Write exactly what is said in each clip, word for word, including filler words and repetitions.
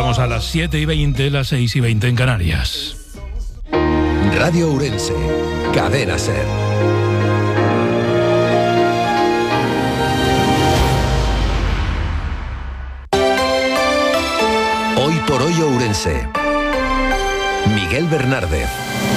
Llegamos a las siete y veinte, las seis y veinte en Canarias. Radio Ourense, Cadena SER. Hoy por hoy Ourense. Miguel Bernárdez.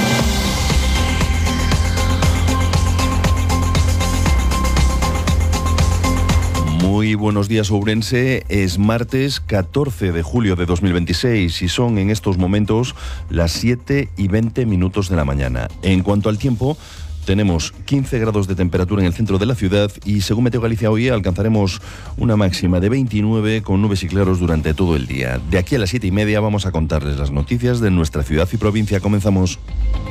Muy buenos días, Ourense. Es martes catorce de julio de dos mil veintiséis y son en estos momentos las siete y veinte minutos de la mañana. En cuanto al tiempo, tenemos quince grados de temperatura en el centro de la ciudad y según Meteo Galicia hoy alcanzaremos una máxima de veintinueve con nubes y claros durante todo el día. De aquí a las siete y media vamos a contarles las noticias de nuestra ciudad y provincia. Comenzamos.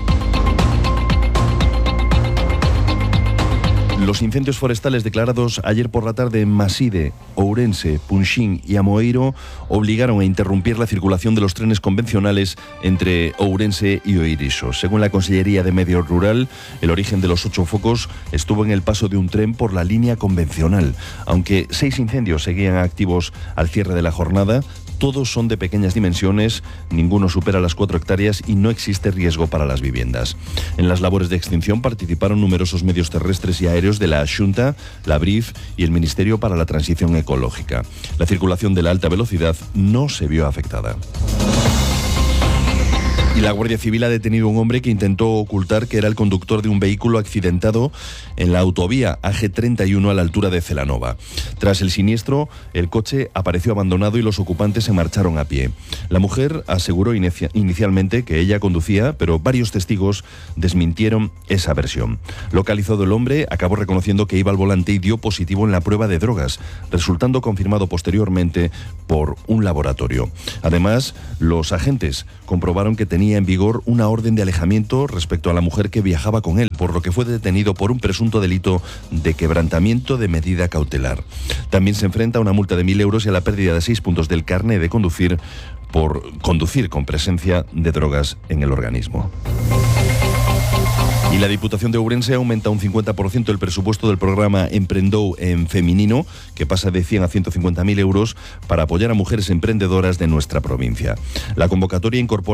Los incendios forestales declarados ayer por la tarde en Maside, Ourense, Punxín y Amoeiro obligaron a interrumpir la circulación de los trenes convencionales entre Ourense y Oiriso. Según la Consellería de Medio Rural, el origen de los ocho focos estuvo en el paso de un tren por la línea convencional. Aunque seis incendios seguían activos al cierre de la jornada, todos son de pequeñas dimensiones, ninguno supera las cuatro hectáreas y no existe riesgo para las viviendas. En las labores de extinción participaron numerosos medios terrestres y aéreos de la Xunta, la Brif y el Ministerio para la Transición Ecológica. La circulación de la alta velocidad no se vio afectada. Y la Guardia Civil ha detenido a un hombre que intentó ocultar que era el conductor de un vehículo accidentado en la autovía A G treinta y uno a la altura de Celanova. Tras el siniestro, el coche apareció abandonado y los ocupantes se marcharon a pie. La mujer aseguró inicia- inicialmente que ella conducía, pero varios testigos desmintieron esa versión. Localizado el hombre, acabó reconociendo que iba al volante y dio positivo en la prueba de drogas, resultando confirmado posteriormente por un laboratorio. Además, los agentes comprobaron que tenía en vigor una orden de alejamiento respecto a la mujer que viajaba con él, por lo que fue detenido por un presunto delito de quebrantamiento de medida cautelar. También se enfrenta a una multa de mil euros y a la pérdida de seis puntos del carné de conducir por conducir con presencia de drogas en el organismo. Y la Diputación de Ourense aumenta un cincuenta por ciento el presupuesto del programa Emprendou en femenino, que pasa de cien a ciento cincuenta mil euros para apoyar a mujeres emprendedoras de nuestra provincia. La convocatoria incorpora